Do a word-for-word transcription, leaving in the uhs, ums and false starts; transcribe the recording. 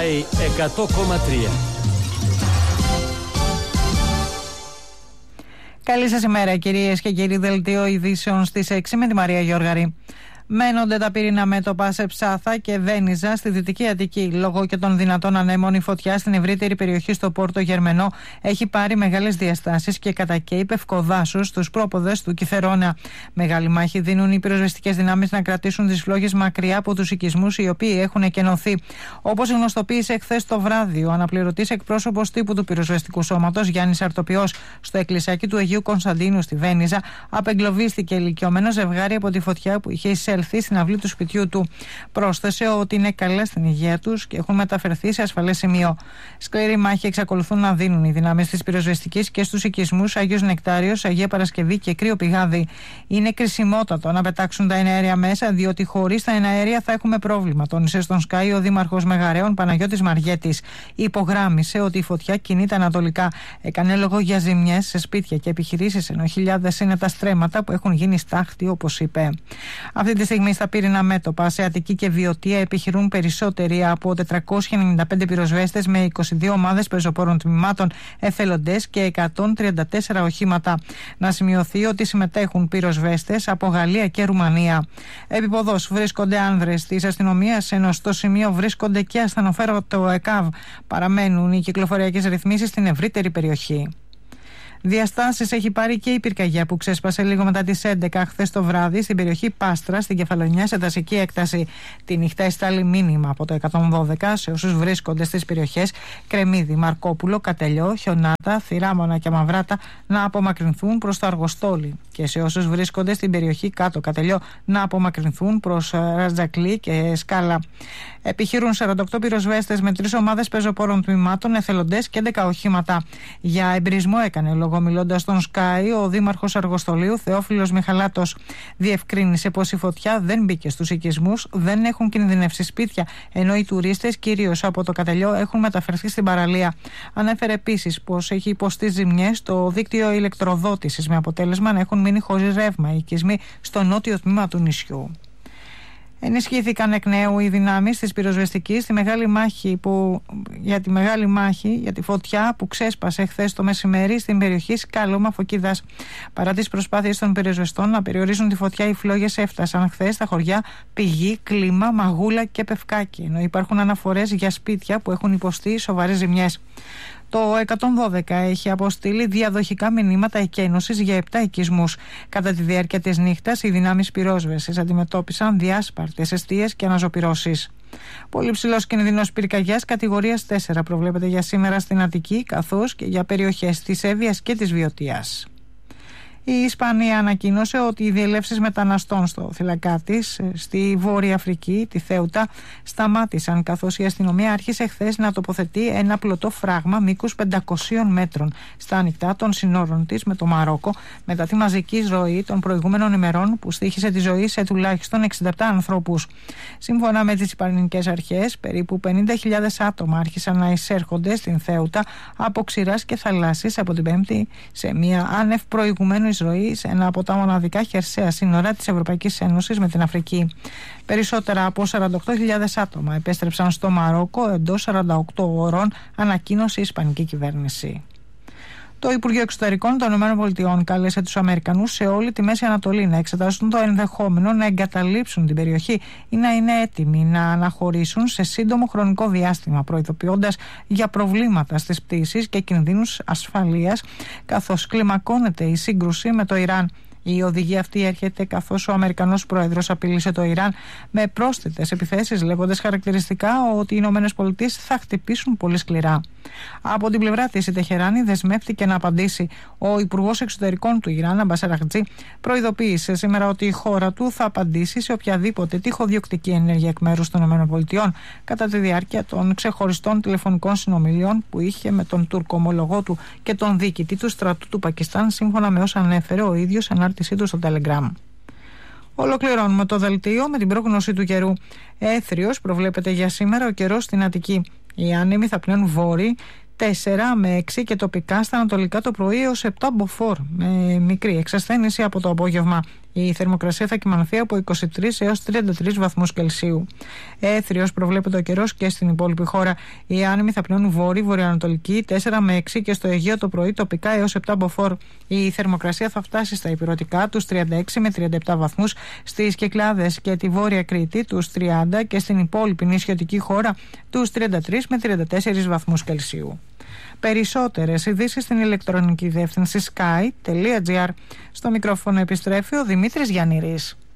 Sky εκατό κόμμα τρία. Καλή σας ημέρα, κυρίες και κύριοι. Δελτίο ειδήσεων στις έξι με τη Μαρία Γιώργαρη. Μένονται τα πυρηνά μέτωπα σε Ψάθα και Βένιζα στη Δυτική Αττική. Λόγω και των δυνατών ανέμων, η φωτιά στην ευρύτερη περιοχή στο Πόρτο Γερμενό έχει πάρει μεγάλες διαστάσεις και κατακαίει πευκοδάσους στους πρόποδες του Κιθερώνα. Μεγάλη μάχη δίνουν οι πυροσβεστικές δυνάμεις να κρατήσουν τις φλόγες μακριά από τους οικισμούς οι οποίοι έχουν εκενωθεί. Όπως γνωστοποίησε χθες το βράδυ ο αναπληρωτής εκπρόσωπος τύπου του πυροσβεστικού σώματος Γιάννης Αρτοπιός, στο εκκλησάκι του Αγίου Κωνσταντίνου στη Βένιζα απεγκλωβίστηκε ηλικιωμένο ζευγάρι από τη φωτιά που είχε εισέλθει στην αυλή του σπιτιού του. Πρόσθεσε ότι είναι καλά στην υγεία τους και έχουν μεταφερθεί σε ασφαλές σημείο. Σκληρή μάχη εξακολουθούν να δίνουν οι δυνάμεις της πυροσβεστικής και στους οικισμούς Αγίος Νεκτάριος, Αγία Παρασκευή και Κρύο Πηγάδι. Είναι κρισιμότατο να πετάξουν τα εναέρια μέσα, διότι χωρίς τα εναέρια θα έχουμε πρόβλημα, τόνισε στον Sky ο Δήμαρχος Μεγαρέων Παναγιώτης Μαριέτης. Υπογράμμισε ότι η φωτιά κινείται ανατολικά. Έκανε λόγο για ζημιές σε σπίτια και επιχειρήσεις, ενώ χιλιάδες είναι τα στρέμματα που έχουν γίνει στάχτη, όπως είπε. Αυτή τη στιγμή στα πύρινα μέτωπα σε Αττική και Βιωτία επιχειρούν περισσότεροι από τετρακόσιοι ενενήντα πέντε πυροσβέστες με είκοσι δύο ομάδες πεζοπόρων τμήματων, εθελοντές και εκατόν τριάντα τέσσερα οχήματα. Να σημειωθεί ότι συμμετέχουν πυροσβέστες από Γαλλία και Ρουμανία. Επίποδος βρίσκονται άνδρες της αστυνομίας, ενώ στο σημείο βρίσκονται και ασθενοφέροντο ΕΚΑΒ. Παραμένουν οι κυκλοφοριακές ρυθμίσεις στην ευρύτερη περιοχή. Διαστάσεις έχει πάρει και η πυρκαγιά που ξέσπασε λίγο μετά τις έντεκα χθες το βράδυ στην περιοχή Πάστρα, στην Κεφαλονιά, σε δασική έκταση. Τη νύχτα εστάλει μήνυμα από το εκατόν δώδεκα σε όσους βρίσκονται στις περιοχές Κρεμμύδι, Μαρκόπουλο, Κατελιό, Χιονάτα, Θηράμονα και Μαυράτα να απομακρυνθούν προς το Αργοστόλι, και σε όσους βρίσκονται στην περιοχή Κάτω Κατελιό να απομακρυνθούν προς Ρατζακλή και Σκάλα. Επιχειρούν σαράντα οκτώ πυροσβέστες με τρεις ομάδες πεζοπόρων τμήματων, εθελοντές και έντεκα οχήματα. Για εμπειρισμό έκανε λόγο μιλώντας στον Sky ο Δήμαρχος Αργοστολίου Θεόφιλος Μιχαλάτος. Διευκρίνησε πως η φωτιά δεν μπήκε στους οικισμούς, δεν έχουν κινδυνεύσει σπίτια, ενώ οι τουρίστες κυρίως από το Κατελιό έχουν μεταφερθεί στην παραλία. Ανέφερε επίσης πως έχει υποστεί ζημιές το δίκτυο ηλεκτροδότησης, με αποτέλεσμα να έχουν μείνει χωρίς ρεύμα οι οικισμοί στο νότιο τμήμα του νησιού. Ενισχύθηκαν εκ νέου οι δυνάμεις της πυροσβεστικής στη μεγάλη μάχη που, για τη μεγάλη μάχη για τη φωτιά που ξέσπασε χθες το μεσημέρι στην περιοχή Σκάλωμα Φωκίδας. Παρά τις προσπάθειες των πυροσβεστών να περιορίσουν τη φωτιά, οι φλόγες έφτασαν χθες στα χωριά Πηγή, Κλίμα, Μαγούλα και Πευκάκι, ενώ υπάρχουν αναφορές για σπίτια που έχουν υποστεί σοβαρές ζημιές. Το εκατόν δώδεκα έχει αποστείλει διαδοχικά μηνύματα εκένωσης για επτά οικισμούς. Κατά τη διάρκεια της νύχτας, οι δυνάμεις πυρόσβεσης αντιμετώπισαν διάσπαρτες εστίες και αναζωπυρώσεις. Πολύ ψηλός κινδυνός πυρκαγιάς κατηγορίας τέσσερα προβλέπεται για σήμερα στην Αττική, καθώς και για περιοχές της Εύβοιας και της Βιωτίας. Η Ισπανία ανακοίνωσε ότι οι διελεύσεις μεταναστών στο θύλακά της στη Βόρεια Αφρική, τη Θέουτα, σταμάτησαν, καθώς η αστυνομία άρχισε χθες να τοποθετεί ένα πλωτό φράγμα μήκους πεντακοσίων μέτρων στα ανοιχτά των συνόρων της με το Μαρόκο, μετά τη μαζική ροή των προηγούμενων ημερών που στοίχησε τη ζωή σε τουλάχιστον εξήντα επτά ανθρώπους. Σύμφωνα με τις ισπανικές αρχές, περίπου πενήντα χιλιάδες άτομα άρχισαν να εισέρχονται στην Θέουτα από ξηράς και θαλάσσης από την Πέμπτη, σε μια άνευ προηγουμένου ροή σε ένα από τα μοναδικά χερσαία σύνορα της Ευρωπαϊκής Ένωσης με την Αφρική. Περισσότερα από σαράντα οκτώ χιλιάδες άτομα επέστρεψαν στο Μαρόκο εντός σαράντα οκτώ ώρων, ανακοίνωσε η Ισπανική κυβέρνηση. Το Υπουργείο Εξωτερικών των ΗΠΑ κάλεσε τους Αμερικανούς σε όλη τη Μέση Ανατολή να εξετάσουν το ενδεχόμενο να εγκαταλείψουν την περιοχή ή να είναι έτοιμοι να αναχωρήσουν σε σύντομο χρονικό διάστημα, προειδοποιώντας για προβλήματα στις πτήσεις και κινδύνους ασφαλείας, καθώς κλιμακώνεται η σύγκρουση με το Ιράν. Η οδηγία αυτή έρχεται καθώς ο Αμερικανός πρόεδρος απείλησε το Ιράν με πρόσθετες επιθέσεις, λέγοντας χαρακτηριστικά ότι οι Ηνωμένες Πολιτείες θα χτυπήσουν πολύ σκληρά. Από την πλευρά της, η Τεχεράνη δεσμεύτηκε να απαντήσει. Ο Υπουργός Εξωτερικών του Ιράν, Αμπάς Αραχτζή, προειδοποίησε σήμερα ότι η χώρα του θα απαντήσει σε οποιαδήποτε τυχοδιοκτική ενέργεια εκ μέρους των ΗΠΑ κατά τη διάρκεια των ξεχωριστών τηλεφωνικών συνομιλιών που είχε με τον Τούρκο ομολογό του και τον διοικητή του στρατού του Πακιστάν, σύμφωνα με όσα ανέφερε ο ίδιος ανάρτησή του στο Telegram. Ολοκληρώνουμε το δελτίο με την πρόγνωση του καιρού. Έθριος προβλέπεται για σήμερα ο καιρός στην Αττική. Οι άνεμοι θα πνέουν βόρειοι τέσσερα με έξι και τοπικά στα ανατολικά το πρωί έως επτά μποφόρ, με μικρή εξασθένηση από το απόγευμα. Η θερμοκρασία θα κυμανθεί από είκοσι τρεις έως τριάντα τρεις βαθμούς Κελσίου. Έθριος προβλέπεται ο καιρός και στην υπόλοιπη χώρα. Οι άνεμοι θα πνέουν βόρειο-βορειοανατολική τέσσερα με έξι και στο Αιγαίο το πρωί τοπικά έως επτά μποφόρ. Η θερμοκρασία θα φτάσει στα ηπειρωτικά τους τριάντα έξι με τριάντα επτά βαθμούς, στις Κυκλάδες και τη Βόρεια Κρήτη τους τριάντα και στην υπόλοιπη νησιωτική χώρα τους τριάντα τρεις με τριάντα τέσσερις βαθμούς Κελσίου. Περισσότερες ειδήσεις στην ηλεκτρονική διεύθυνση sky τελεία gr. Στο μικρόφωνο επιστρέφει ο Δημήτρης Γιαννηρής.